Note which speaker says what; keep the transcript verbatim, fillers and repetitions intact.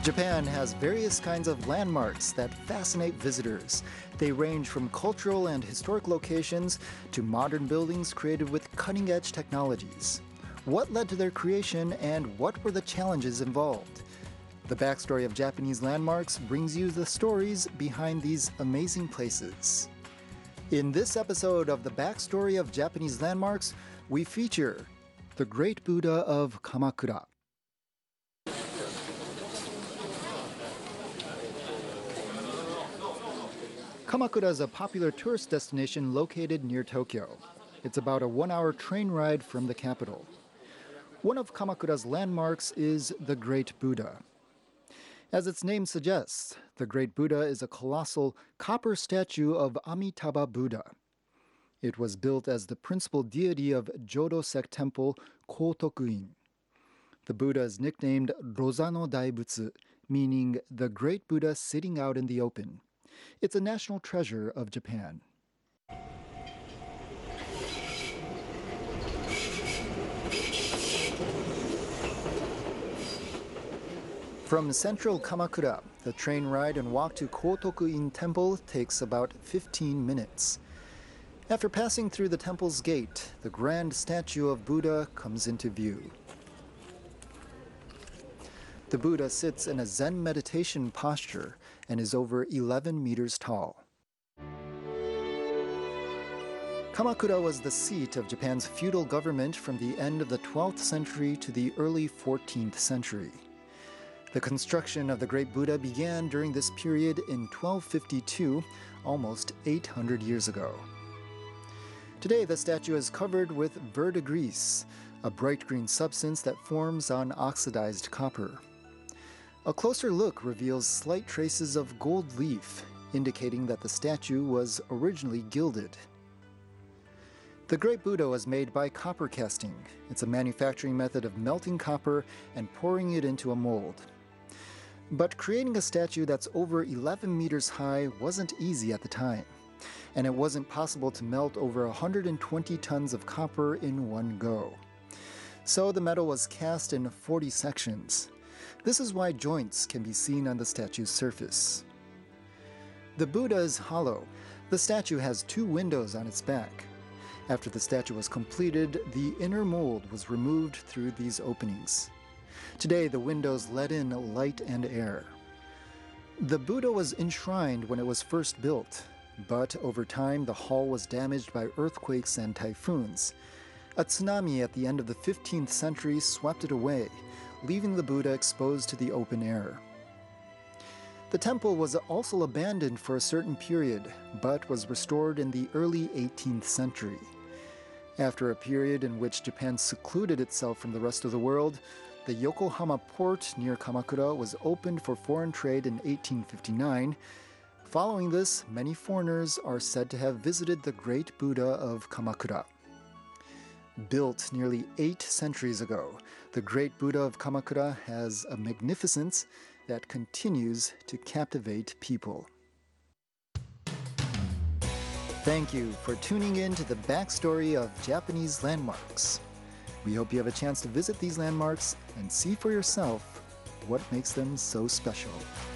Speaker 1: Japan has various kinds of landmarks that fascinate visitors. They range from cultural and historic locations to modern buildings created with cutting-edge technologies. What led to their creation and what were the challenges involved? The backstory of Japanese landmarks brings you the stories behind these amazing places. In this episode of the Backstory of Japanese Landmarks, we feature the Great Buddha of Kamakura. Kamakura is a popular tourist destination located near Tokyo. It's about a one-hour train ride from the capital. One of Kamakura's landmarks is the Great Buddha. As its name suggests, the Great Buddha is a colossal copper statue of Amitabha Buddha. It was built as the principal deity of Jodo sect temple Kotoku-in. The Buddha is nicknamed Rozano Daibutsu, meaning the Great Buddha sitting out in the open. It's a national treasure of Japan. From central Kamakura, the train ride and walk to Kotoku-in Temple takes about fifteen minutes. After passing through the temple's gate, the grand statue of Buddha comes into view. The Buddha sits in a Zen meditation posture and is over eleven meters tall. Kamakura was the seat of Japan's feudal government from the end of the twelfth century to the early fourteenth century. The construction of the Great Buddha began during this period in twelve fifty-two, almost eight hundred years ago. Today, the statue is covered with verdigris, a bright green substance that forms on oxidized copper. A closer look reveals slight traces of gold leaf, indicating that the statue was originally gilded. The Great Buddha was made by copper casting. It's a manufacturing method of melting copper and pouring it into a mold. But creating a statue that's over eleven meters high wasn't easy at the time, and it wasn't possible to melt over one hundred twenty tons of copper in one go. So the metal was cast in forty sections. This is why joints can be seen on the statue's surface. The Buddha is hollow. The statue has two windows on its back. After the statue was completed, the inner mold was removed through these openings. Today, the windows let in light and air. The Buddha was enshrined when it was first built, but over time the hall was damaged by earthquakes and typhoons. A tsunami at the end of the fifteenth century swept it away, leaving the Buddha exposed to the open air. The temple was also abandoned for a certain period, but was restored in the early eighteenth century. After a period in which Japan secluded itself from the rest of the world, the Yokohama port near Kamakura was opened for foreign trade in eighteen fifty-nine. Following this, many foreigners are said to have visited the Great Buddha of Kamakura. Built nearly eight centuries ago, the Great Buddha of Kamakura has a magnificence that continues to captivate people. Thank you for tuning in to the backstory of Japanese landmarks. We hope you have a chance to visit these landmarks and see for yourself what makes them so special.